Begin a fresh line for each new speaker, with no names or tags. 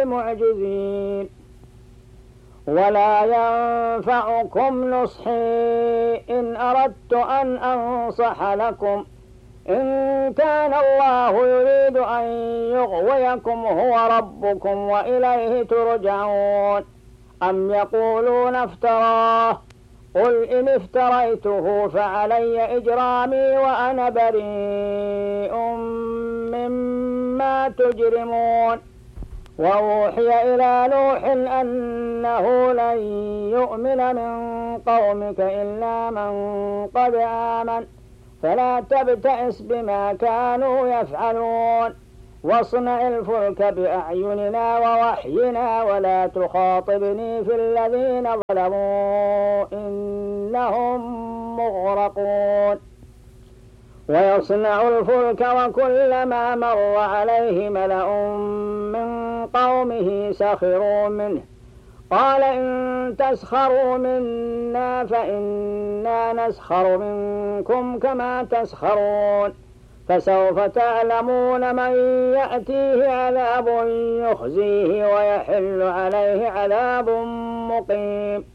بمعجزين. ولا ينفعكم نصحي إن أردت أن أنصح لكم إن كان الله يريد أن يغويكم هو ربكم وإليه ترجعون. أم يقولون افتراه قل إن افتريته فعلي إجرامي وأنا بريء مما تجرمون. وأوحي إلى نوح أنه لن يؤمن من قومك إلا من قد آمن فلا تبتئس بما كانوا يفعلون واصنع الفلك بأعيننا ووحينا ولا تخاطبني في الذين ظلموا إنهم مغرقون. ويصنع الفلك وكلما مر عليه ملأ من قومه سخروا منه قال إن تسخروا منا فإنا نسخر منكم كما تسخرون. فسوف تعلمون من يأتيه عذاب يخزيه ويحل عليه عذاب مقيم.